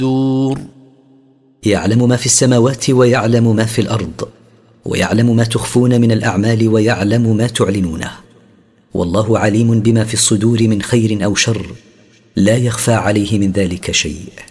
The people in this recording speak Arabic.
الصدور. يعلم ما في السماوات ويعلم ما في الأرض، ويعلم ما تخفون من الأعمال ويعلم ما تعلنونه، والله عليم بما في الصدور من خير أو شر، لا يخفى عليه من ذلك شيء.